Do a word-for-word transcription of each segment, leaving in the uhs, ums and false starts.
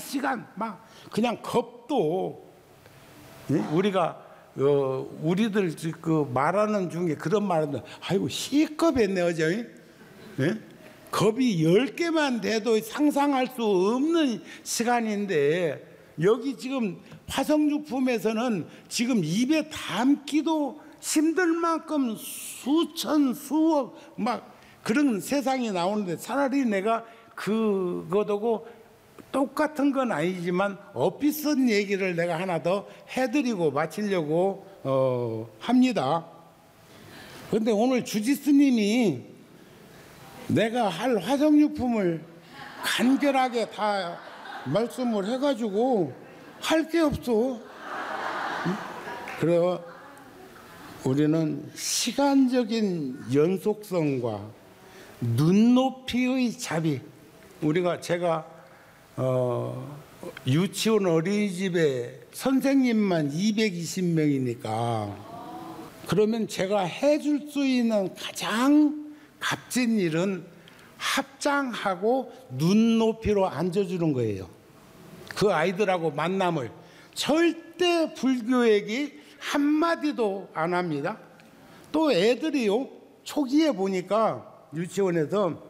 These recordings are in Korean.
시간 막 그냥 겁도 예? 우리가 어, 우리들 그 말하는 중에 그런 말은 아이고 시겁했네 어제 예? 겁이 열 개만 돼도 상상할 수 없는 시간인데 여기 지금 화성유품에서는 지금 입에 담기도 힘들 만큼 수천 수억 막 그런 세상이 나오는데 차라리 내가 그거도 똑같은 건 아니지만 엇비슷한 얘기를 내가 하나 더 해드리고 마치려고 어, 합니다. 그런데 오늘 주지스님이 내가 할 화성유품을 간결하게 다 말씀을 해가지고 할 게 없어. 응? 그래 우리는 시간적인 연속성과 눈높이의 자비. 우리가 제가 어, 유치원 어린이집에 선생님만 이백이십 명이니까 그러면 제가 해줄 수 있는 가장 값진 일은 합장하고 눈높이로 앉아주는 거예요. 그 아이들하고 만남을 절대 불교액이 한마디도 안 합니다. 또 애들이요 초기에 보니까 유치원에서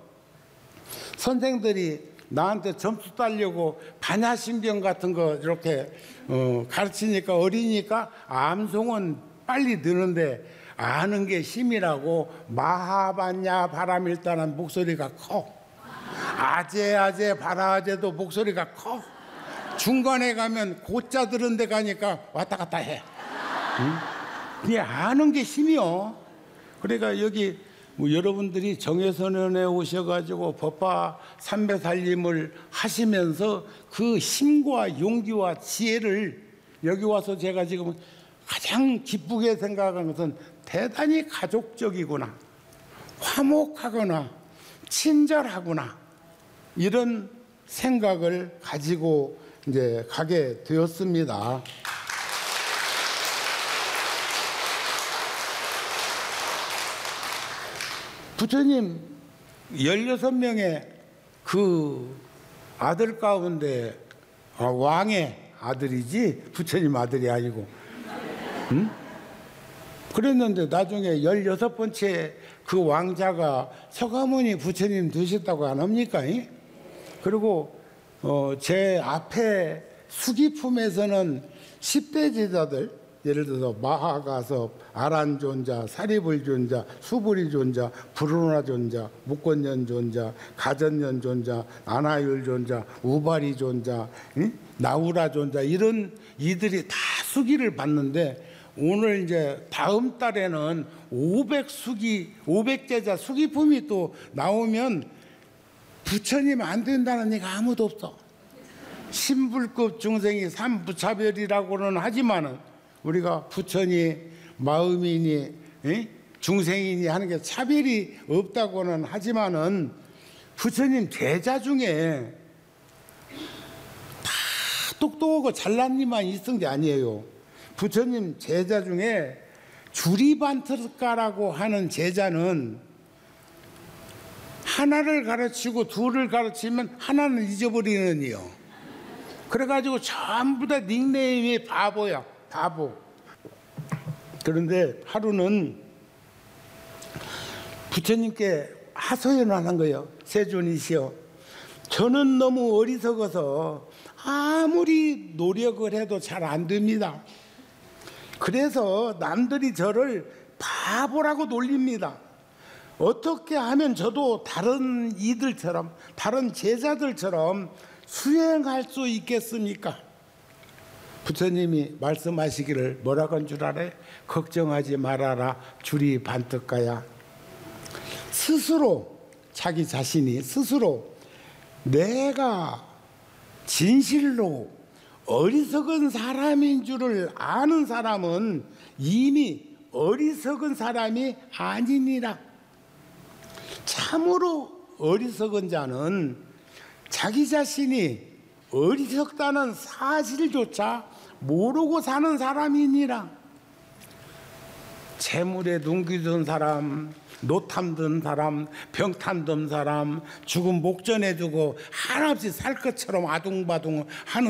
선생들이 나한테 점수 따려고 반야신경 같은 거 이렇게 어, 가르치니까 어리니까 암송은 빨리 느는데 아는 게 힘이라고 마하반야 바람일다는 목소리가 커. 아재 아재 바라아재도 목소리가 커. 중간에 가면 고자 들은 데 가니까 왔다 갔다 해. 응? 그게 아는 게 힘이요. 그러니까 여기 뭐 여러분들이 정해선언에 오셔가지고 법화 삼배살림을 하시면서 그 힘과 용기와 지혜를 여기 와서 제가 지금 가장 기쁘게 생각하는 것은 대단히 가족적이구나, 화목하거나 친절하구나 이런 생각을 가지고 이제 가게 되었습니다. 부처님 열여섯 명의 그 아들 가운데 아, 왕의 아들이지 부처님 아들이 아니고 응? 그랬는데 나중에 열여섯 번째 그 왕자가 서가모니 부처님 되셨다고 안 합니까? 이? 그리고 어, 제 앞에 수기품에서는 십 대 제자들 예를 들어서 마하가섭, 아란존자, 사리불존자, 수부리존자, 불운화존자, 묵건년존자, 가전년존자, 아나율존자, 우바리존자, 응? 나우라존자 이런 이들이 다 수기를 받는데 오늘 이제 다음 달에는 오백 수기, 오백 제자 수기품이 또 나오면 부처님 안 된다는 얘기가 아무도 없어. 신불급 중생이 삼부차별이라고는 하지만은 우리가 부처니 마음이니 에? 중생이니 하는 게 차별이 없다고는 하지만은 부처님 제자 중에 다 똑똑하고 잘난 이만 있은 게 아니에요. 부처님 제자 중에 주리반트가라고 하는 제자는 하나를 가르치고 둘을 가르치면 하나는 잊어버리는 이요. 그래가지고 전부 다 닉네임이 바보야. 바보. 그런데 하루는 부처님께 하소연하는 거예요. 세존이시여, 저는 너무 어리석어서 아무리 노력을 해도 잘 안 됩니다. 그래서 남들이 저를 바보라고 놀립니다. 어떻게 하면 저도 다른 이들처럼 다른 제자들처럼 수행할 수 있겠습니까? 부처님이 말씀하시기를 뭐라고 한 줄 알아요? 걱정하지 말아라 주리 반특가야. 스스로 자기 자신이 스스로 내가 진실로 어리석은 사람인 줄을 아는 사람은 이미 어리석은 사람이 아니니라. 참으로 어리석은 자는 자기 자신이 어리석다는 사실조차 모르고 사는 사람이니라. 재물에 눈기든 사람, 노탐 든 사람, 병탐 든 사람, 죽음 목전에 두고 한없이 살 것처럼 아둥바둥 하는